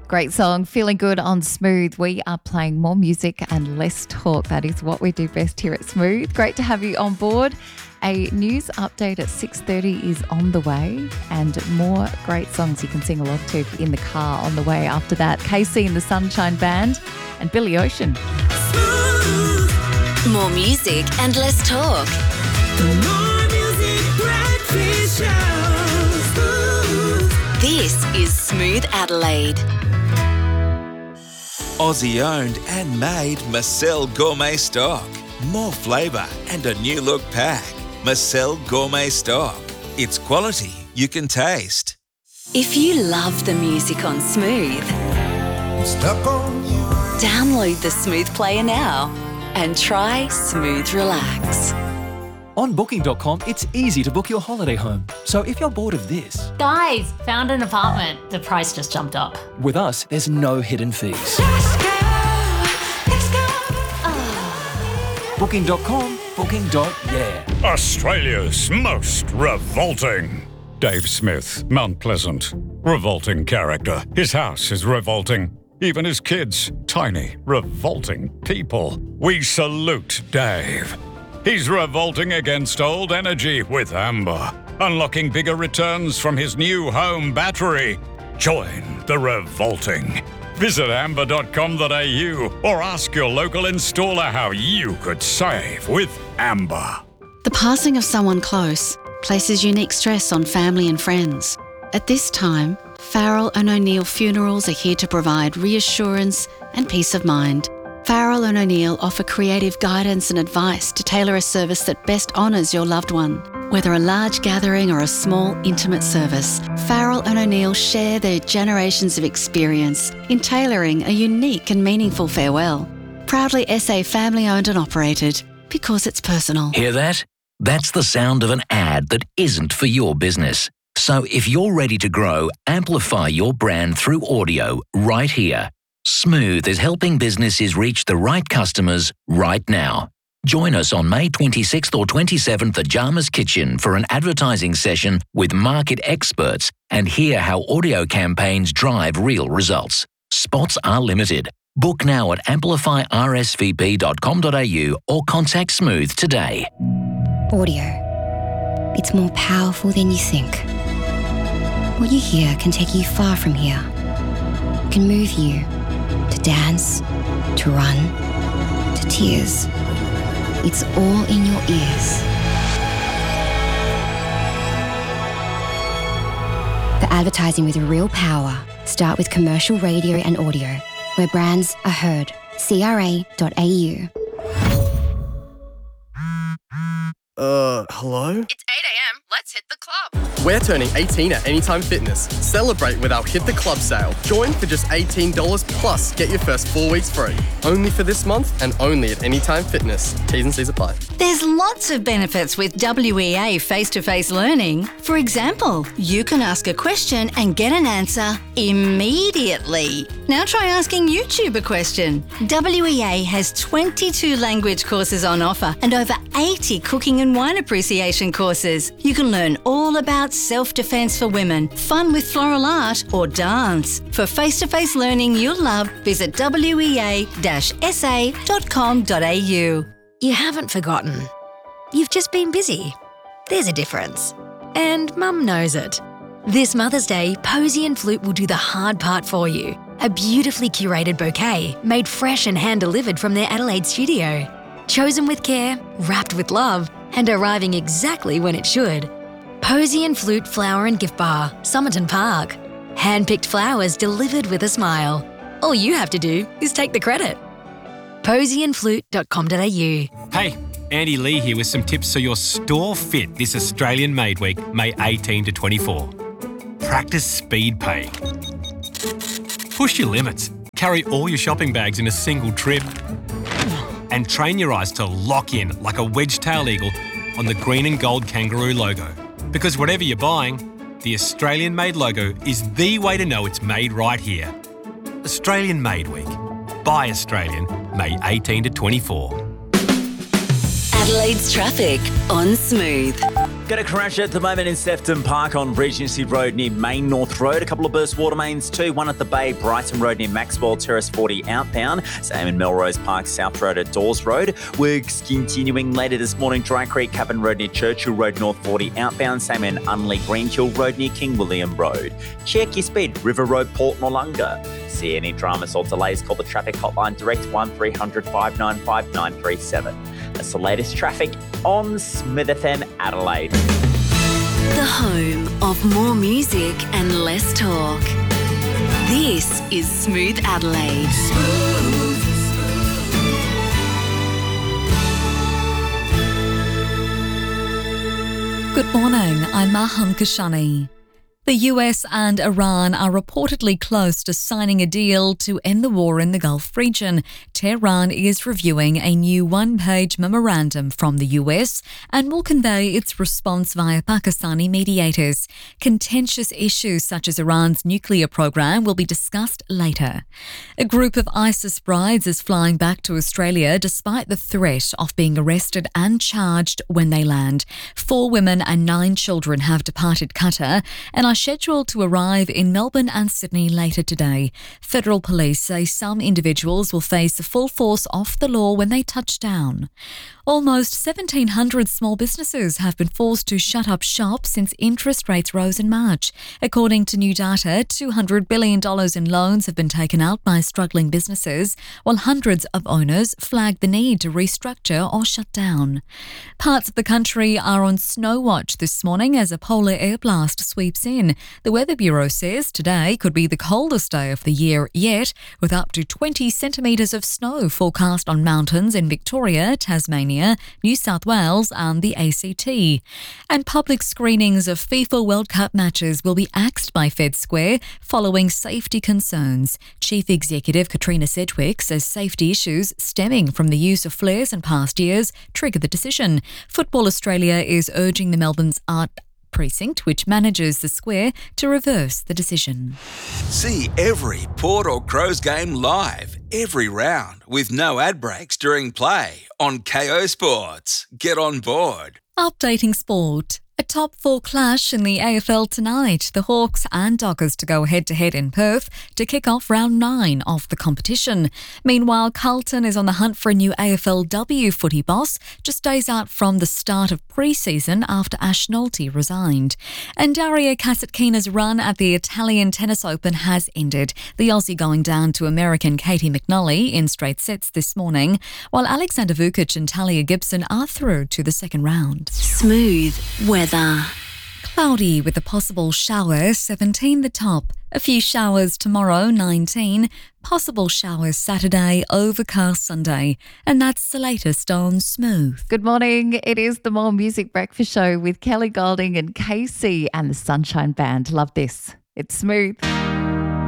Great song, Feeling Good on Smooth. We are playing more music and less talk. That is what we do best here at Smooth. Great to have you on board. A news update at 6:30 is on the way, and more great songs you can sing along to in the car on the way after that. KC and the Sunshine Band and Billy Ocean. More music and less talk. More music, breakfast show. This is Smooth Adelaide. Aussie owned and made Marcel Gourmet Stock. More flavour and a new look pack. Marcel Gourmet Stock. It's quality you can taste. If you love the music on Smooth, Stuck on you. download the Smooth Player now and try Smooth Relax. On Booking.com, it's easy to book your holiday home. So if you're bored of this, Guys, found an apartment. The price just jumped up. with us, there's no hidden fees. Booking.com, booking.yeah. Australia's most revolting. Dave Smith, Mount Pleasant. Revolting character. His house is revolting. Even his kids, tiny, revolting people. We salute Dave. He's revolting against old energy with Amber. Unlocking bigger returns from his new home battery. Join the revolting. Visit amber.com.au or ask your local installer how you could save with Amber. The passing of someone close places unique stress on family and friends. At this time, Farrell and O'Neill Funerals are here to provide reassurance and peace of mind. Farrell and O'Neill offer creative guidance and advice to tailor a service that best honours your loved one. Whether a large gathering or a small, intimate service, Farrell and O'Neill share their generations of experience in tailoring a unique and meaningful farewell. Proudly SA family-owned and operated, because it's personal. Hear that? That's the sound of an ad that isn't for your business. So if you're ready to grow, amplify your brand through audio right here. Smooth is helping businesses reach the right customers right now. Join us on May 26th or 27th at Jama's Kitchen for an advertising session with market experts and hear how audio campaigns drive real results. Spots are limited. Book now at amplifyrsvp.com.au or contact Smooth today. Audio. It's more powerful than you think. What you hear can take you far from here. It can move you to dance, to run, to tears. It's all in your ears. For advertising with real power, start with commercial radio and audio, where brands are heard. CRA.au. Hello? It's 8 a.m. Let's hit the club. We're turning 18 at Anytime Fitness. Celebrate with our Hit the Club sale. Join for just $18 plus get your first 4 weeks free. Only for this month and only at Anytime Fitness. T's and C's apply. There's lots of benefits with WEA face-to-face learning. For example, you can ask a question and get an answer immediately. Now try asking YouTube a question. WEA has 22 language courses on offer and over 80 cooking and wine appreciation courses. You can learn all about self-defense for women, fun with floral art or dance. For face-to-face learning you'll love, visit wea-sa.com.au. You haven't forgotten. You've just been busy. There's a difference. And Mum knows it. This Mother's Day, Posy and Flute will do the hard part for you. A beautifully curated bouquet, made fresh and hand-delivered from their Adelaide studio. Chosen with care, wrapped with love, and arriving exactly when it should. Posy and Flute Flower and Gift Bar, Somerton Park. Hand-picked flowers delivered with a smile. All you have to do is take the credit. posyandflute.com.au. Hey, Andy Lee here with some tips so your store fit this Australian Made Week, May 18 to 24. Practice speed paying. Push your limits. Carry all your shopping bags in a single trip. And train your eyes to lock in like a wedge-tailed eagle on the green and gold kangaroo logo. Because whatever you're buying, the Australian Made logo is the way to know it's made right here. Australian Made Week. Buy Australian, May 18 to 24. Adelaide's traffic on Smooth. Got a crash at the moment in Sefton Park on Regency Road near Main North Road. A couple of burst water mains too. One at the Bay, Brighton Road near Maxwell Terrace 40 outbound. Same in Melrose Park, South Road at Dawes Road. Works continuing later this morning. Dry Creek, Cavan Road near Churchill Road North 40 outbound. Same in Unley Greenhill Road near King William Road. Check your speed. River Road, Port Noarlunga. See any dramas or delays, call the traffic hotline direct 1300 595 937. That's the latest traffic on Smith FM Adelaide. The home of more music and less talk. This is Smooth Adelaide. Good morning, I'm Maham Kashani. The US and Iran are reportedly close to signing a deal to end the war in the Gulf region. Tehran is reviewing a new one-page memorandum from the US and will convey its response via Pakistani mediators. Contentious issues such as Iran's nuclear program will be discussed later. A group of ISIS brides is flying back to Australia despite the threat of being arrested and charged when they land. 4 women and 9 children have departed Qatar and are scheduled to arrive in Melbourne and Sydney later today. Federal police say some individuals will face the full force of the law when they touch down. Almost 1,700 small businesses have been forced to shut up shop since interest rates rose in March. According to new data, $200 billion in loans have been taken out by struggling businesses, while hundreds of owners flagged the need to restructure or shut down. Parts of the country are on snow watch this morning as a polar air blast sweeps in. The Weather Bureau says today could be the coldest day of the year yet, with up to 20 centimetres of snow forecast on mountains in Victoria, Tasmania, New South Wales and the ACT. And public screenings of FIFA World Cup matches will be axed by Fed Square following safety concerns. Chief Executive Katrina Sedgwick says safety issues stemming from the use of flares in past years triggered the decision. Football Australia is urging the Melbourne's Art Precinct, which manages the square, to reverse the decision. See every Port or Crows game live, every round, with no ad breaks during play on KO Sports. Get on board. Updating sport. A top 4 clash in the AFL tonight. The Hawks and Dockers to go head-to-head in Perth to kick off round 9 of the competition. Meanwhile, Carlton is on the hunt for a new AFLW footy boss, just days out from the start of pre-season after Ash Nolte resigned. And Daria Kasatkina's run at the Italian Tennis Open has ended. The Aussie going down to American Katie McNally in straight sets this morning, while Alexander Vukic and Talia Gibson are through to the second round. Smooth weather. Cloudy with a possible shower, 17 the top. A few showers tomorrow, 19. Possible showers Saturday, overcast Sunday. And that's the latest on Smooth. Good morning. It is the More Music Breakfast Show with Kelly Golding and Casey and the Sunshine Band. Love this. It's Smooth.